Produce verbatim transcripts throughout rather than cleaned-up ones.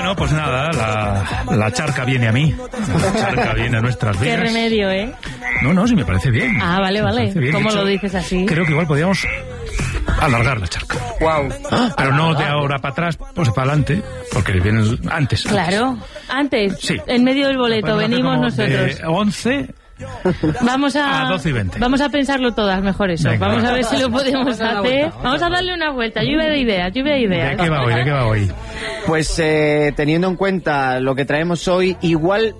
Bueno, pues nada, la, la charca viene a mí. La charca viene a nuestras vidas. Qué remedio, ¿eh? No, no, sí me parece bien. Ah, vale, vale. ¿Cómo lo dices así? Creo que igual podríamos alargar la charca. Wow. ¿Ah? Pero no de ahora para atrás, pues para adelante, porque vienen antes. Claro, antes. Sí. En medio del boleto, Podemos venimos hacer como nosotros. De once Vamos a, a doce y veinte. Vamos a pensarlo todas, mejor eso. Venga, vamos va. a ver si lo podemos hacer. Vamos a darle una vuelta. Lluvia de ideas, lluvia de ideas. ¿De qué va hoy? ¿De qué va hoy? Pues eh, teniendo en cuenta lo que traemos hoy, igual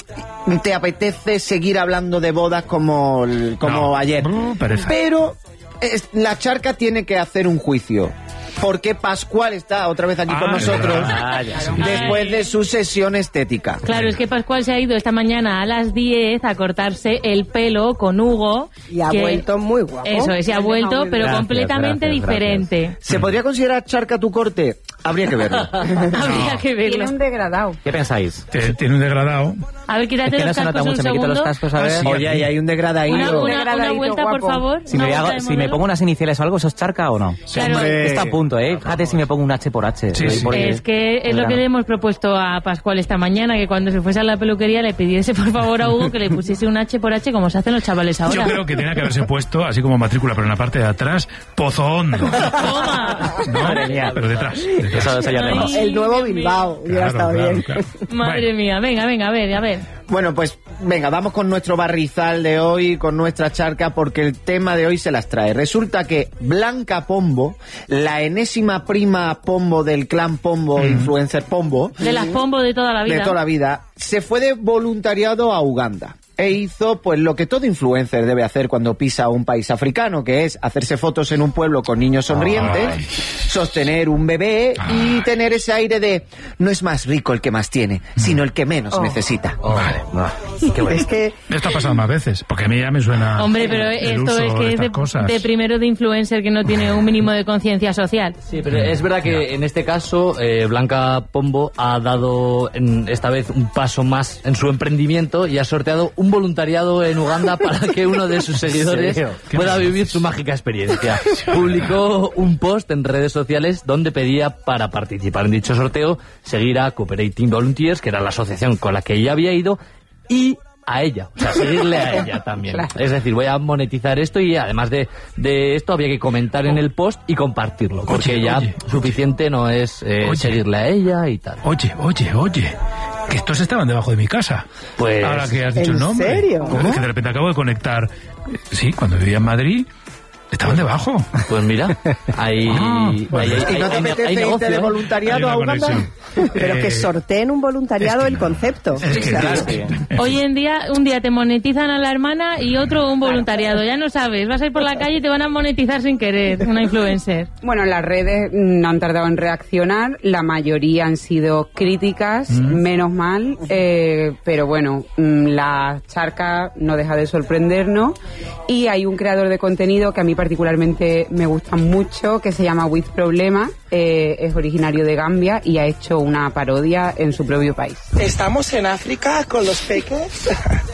te apetece seguir hablando de bodas como, como No. ayer. Brr, pereza. Pero es, la charca tiene que hacer un juicio. Porque Pascual está otra vez aquí Ah, con nosotros verdad. Ah, ya. después de su sesión estética. Claro, es que Pascual se ha ido esta mañana a las diez a cortarse el pelo con Hugo. Y ha que- vuelto muy guapo. Eso es, y ha vuelto, pero Gracias, completamente gracias, diferente. ¿Se podría considerar charca tu corte? Habría que verlo. Habría que verlo. Tiene un degradado. ¿Qué pensáis? Te- Tiene un degradado. A ver, quítate Es que no los se nota cascos un mucho, me quito los segundo. cascos a ver. Ah, sí. Oye, y hay un degradadito. Una, una, una Degradadito, vuelta, por guapo. favor. Si Una me, hago- vuelta de si me modelo. pongo unas iniciales o algo, ¿eso es charca o no? Claro. Hombre. Está a punto, ¿eh? Fíjate si me pongo un H por H. Sí, Voy sí. por el- Es que es el lo que verano. le hemos propuesto a Pascual esta mañana, que cuando se fuese a la peluquería le pidiese por favor a Hugo que le pusiese un H por H como se hacen los chavales ahora. Yo creo que tenía que haberse puesto, así como matrícula, pero en la parte de atrás, Pozo Hondo. ¡Toma! ¿No? Madre mía. Pero detrás. detrás. Eso, eso ya Ay. tenemos. El nuevo Dios mío. Bilbao. Hubiera Claro, estado claro, bien. claro. Madre Bueno, mía, venga, venga, a ver, a ver. Bueno, pues venga, vamos con nuestro barrizal de hoy, con nuestra charca, porque el tema de hoy se las trae. Resulta que Blanca Pombo, la enésima prima Pombo del clan Pombo, influencer Pombo, De las Pombo de toda la vida. de toda la vida, se fue de voluntariado a Uganda. E hizo pues lo que todo influencer debe hacer cuando pisa un país africano, que es hacerse fotos en un pueblo con niños sonrientes, Ay. sostener un bebé y Ay. tener ese aire de no es más rico el que más tiene, sino el que menos necesita. Oh, Vale. ah, qué bueno. Es que esto ha pasado más veces, porque a mí ya me suena. Hombre, pero el esto uso es que es estas de, cosas. de primero de influencer que no tiene un mínimo de conciencia social. Sí, pero es verdad que en este caso eh, Blanca Pombo ha dado en, esta vez un paso más en su emprendimiento y ha sorteado un voluntariado en Uganda para que uno de sus seguidores serio? pueda vivir su mágica experiencia. Publicó un post en redes sociales donde pedía para participar en dicho sorteo seguir a Cooperating Volunteers, que era la asociación con la que ella había ido, y a ella, o sea, seguirle a ella también. Claro. Es decir, voy a monetizar esto y además de, de esto había que comentar en el post y compartirlo, porque Oye, ya oye, suficiente no es eh, Oye. seguirle a ella y tal. Oye, oye, oye, que estos estaban debajo de mi casa. Pues- Ahora que has dicho ¿En el nombre. serio? Es que de repente acabo de conectar. Eh, Sí, cuando vivía en Madrid, estaban debajo. Pues mira, hay, Ah, hay, bueno. hay- ¿Y no te hay- apetece hay irte negocio, de ¿eh? Hay voluntariado una a Uganda? conexión. Pero Eh, que sorteen un voluntariado es que el no. concepto. Es que Claro. es que- en fin. Hoy en día, un día te monetizan a la hermana y otro un voluntariado. Ya no sabes, vas a ir por la calle y te van a monetizar sin querer, una influencer. Bueno, las redes no han tardado en reaccionar, la mayoría han sido críticas, menos mal, eh, pero bueno, mm, la charca no deja de sorprendernos y hay un creador de contenido que a mí particularmente me gusta mucho, que se llama With Problema, eh, es originario de Gambia y ha hecho una parodia en su propio país. Estamos en África con los peques.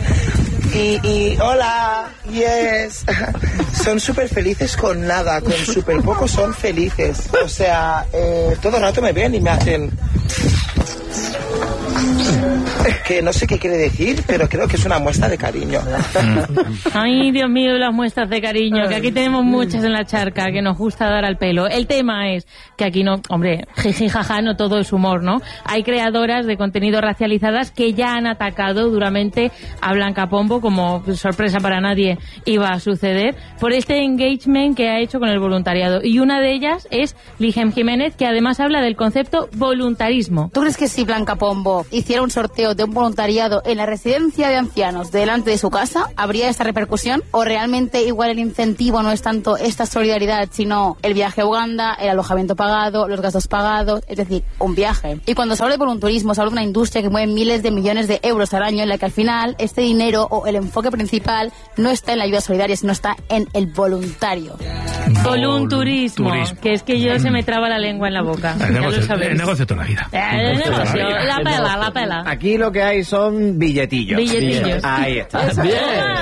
Y, y hola, yes. Son súper felices con nada, con súper poco son felices. O sea, eh, todo el rato me ven y me hacen... Que no sé qué quiere decir, pero creo que es una muestra de cariño. Ay, Dios mío, las muestras de cariño, que aquí tenemos muchas en la charca, que nos gusta dar al pelo. El tema es que aquí no, hombre, jiji, jaja, no todo es humor, ¿no? Hay creadoras de contenido racializadas que ya han atacado duramente a Blanca Pombo, como sorpresa para nadie iba a suceder, por este engagement que ha hecho con el voluntariado. Y una de ellas es Ligem Jiménez, que además habla del concepto voluntarismo. ¿Tú crees que si Blanca Pombo hiciera un sorteo de un voluntariado en la residencia de ancianos delante de su casa, habría esa repercusión? ¿O realmente igual el incentivo no es tanto esta solidaridad, sino el viaje a Uganda, el alojamiento pagado, los gastos pagados, es decir, un viaje? Y cuando se habla de voluntarismo, se habla de una industria que mueve miles de millones de euros al año, en la que al final este dinero o el enfoque principal no está en la ayuda solidaria, sino está en el voluntario. Volunturismo, Volunturismo. que es que yo se me traba la lengua en la boca. El Ya lo negocio, sabéis. el negocio de toda la vida. Eh, el negocio, la pela, la pela. Aquí lo que hay son billetillos. Billetillos. Ahí está. Eso. Bien. Ah.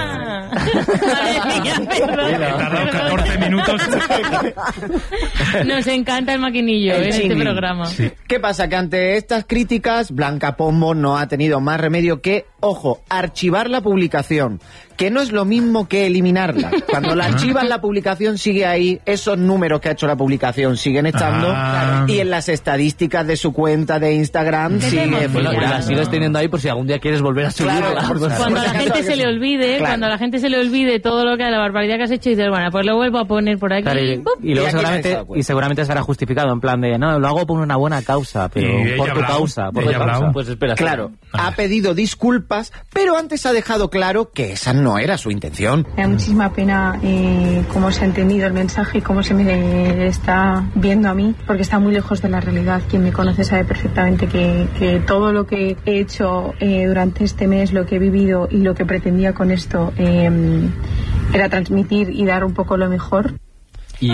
Madre mía, perdón. He tardado catorce minutos. Nos encanta el maquinillo El en este chingling. programa. Sí. ¿Qué pasa? Que ante estas críticas, Blanca Pombo no ha tenido más remedio que, ojo, archivar la publicación, que no es lo mismo que eliminarla. Cuando la archivas, la publicación sigue ahí, esos números que ha hecho la publicación siguen estando, Ah. y en las estadísticas de su cuenta de Instagram ¿Qué sigue tema? Bueno, y figurando. la sigues teniendo ahí por si algún día quieres volver a subirla. Claro, por Pues, supuesto. Cuando a la gente se le olvide, Claro. cuando a la gente se le olvide todo lo que la barbaridad que has hecho, y dices, bueno, pues lo vuelvo a poner por aquí. Claro, y, ¡pum! y luego Y aquí nadie se seguramente, da cuenta. y seguramente será justificado en plan de, no, lo hago por una buena causa, pero Y ella por ha tu hablado, causa, por ella tu ha causa. hablado. pues espera. Claro, ha pedido disculpas, pero antes ha dejado claro que esa no era su intención. Me da muchísima pena eh, cómo se ha entendido el mensaje y cómo se me está viendo a mí, porque está muy lejos de la realidad. Quien me conoce sabe perfectamente que, que todo lo que he hecho eh, durante este mes, lo que he vivido y lo que pretendía con esto eh, era transmitir y dar un poco lo mejor. Y,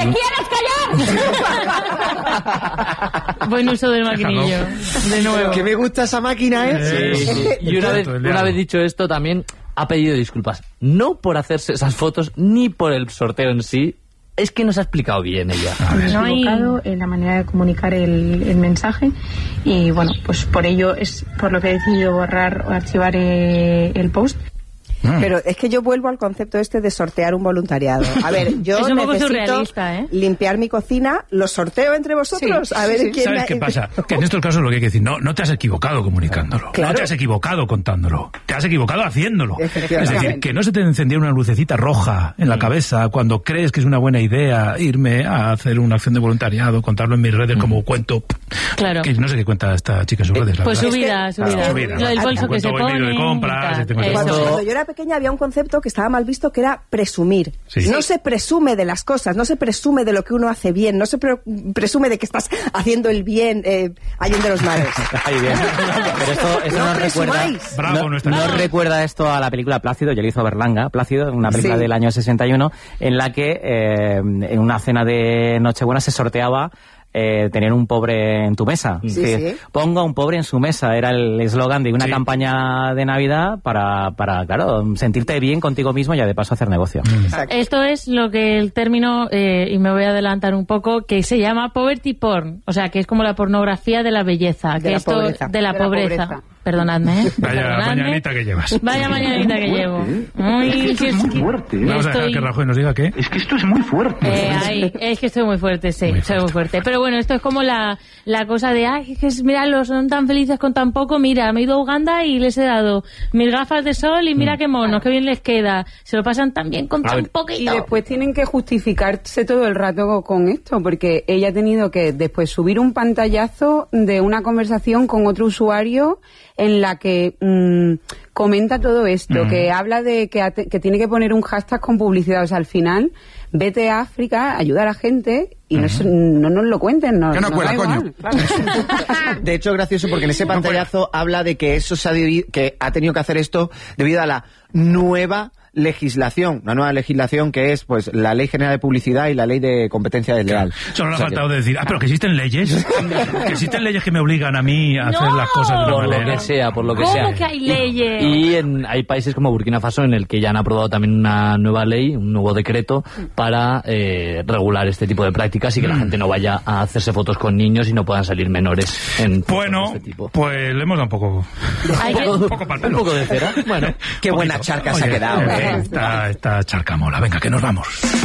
Buen uso del maquinillo. De nuevo. Que me gusta esa máquina, ¿eh? Sí, sí. Y una vez, Cierto, una Eliano. vez dicho esto, también ha pedido disculpas. No por hacerse esas fotos, ni por el sorteo en sí. Es que nos ha explicado bien ella. Me he No hay- equivocado en la manera de comunicar el, el mensaje y bueno, pues por ello es por lo que he decidido borrar o archivar eh, el post. Pero es que yo vuelvo al concepto este de sortear un voluntariado. A ver, yo Es un poco necesito surrealista, ¿eh? limpiar mi cocina, ¿lo sorteo entre vosotros? Sí, a ver sí, sí. quién ¿Sabes ha- qué pasa? Que en estos casos lo que hay que decir, no, no te has equivocado comunicándolo, Claro. no te has equivocado contándolo, te has equivocado haciéndolo. Es Efectivamente. decir, que no se te encendía una lucecita roja en la cabeza cuando crees que es una buena idea irme a hacer una acción de voluntariado, contarlo en mis redes como cuento. Claro. Que no sé qué cuenta esta chica en sus redes, la Pues su verdad. vida, su Claro, vida. su vida. Lo del bolso que Cuento se voy medio pone. de compras, y tal. y tengo que- Eso. Cuando, cuando yo era pequeña había un concepto que estaba mal visto, que era presumir. Sí. No se presume de las cosas, no se presume de lo que uno hace bien, no se pre- presume de que estás haciendo el bien eh, allende los mares. Ahí bien. Pero esto, eso No nos recuerda, presumáis. Bravo, no, nuestra- nos recuerda esto a la película Plácido, ya lo hizo Berlanga, Plácido, una película Sí. del año sesenta y uno, en la que eh, en una cena de Nochebuena se sorteaba eh, tener un pobre en tu mesa. Sí, Es decir, sí. ponga un pobre en su mesa, era el eslogan de una Sí. campaña de Navidad para, para, claro, sentirte bien contigo mismo y de paso hacer negocio. Esto es lo que el término, eh, y me voy a adelantar un poco, que se llama poverty porn. O sea, que es como la pornografía de la belleza. De que la esto, pobreza. De la De la pobreza. pobreza. Perdonadme, ¿eh? Vaya Perdonadme. mañanita que llevas. Vaya mañanita que llevo. Uy, si es que Vamos a dejar estoy- que Rajoy nos diga qué. Es que esto es muy fuerte. Eh, ahí, es que estoy muy fuerte, sí, Muy soy muy fuerte. Pero bueno, esto es como la, la cosa de, ay, es que es- míralo, son tan felices con tan poco. Mira, me he ido a Uganda y les he dado mis gafas de sol y mira qué monos, qué bien les queda. Se lo pasan tan bien con A tan ver, poquito. Y después tienen que justificarse todo el rato con esto, porque ella ha tenido que después subir un pantallazo de una conversación con otro usuario en la que mm, comenta todo esto, Mm. que habla de que, ate- que tiene que poner un hashtag con publicidad. O sea, al final, vete a África, ayuda a la gente y no, se- no nos lo cuenten. No, Que no nos cuela, da coño. igual, claro. De hecho, es gracioso porque en ese pantallazo habla de que eso se ha, debi- que ha tenido que hacer esto debido a la nueva legislación, una nueva legislación que es pues la Ley General de Publicidad y la Ley de Competencia Desleal. Solo le O ha sea faltado que- decir, ah, pero que existen leyes, que existen leyes que me obligan a mí a hacer las cosas de una Por lo manera. que sea, por lo que ¿Cómo sea. que hay leyes? Y en, hay países como Burkina Faso en el que ya han aprobado también una nueva ley, un nuevo decreto para eh, regular este tipo de prácticas y que la gente no vaya a hacerse fotos con niños y no puedan salir menores en fotos Bueno, de este tipo. pues le hemos dado un poco, Hay que- un poco pa'l pelo. Un poco de cera. Bueno, Qué buena Poquito. charca se ha Oye, quedado, ¿eh? Esta, esta charca mola. Venga, que nos vamos.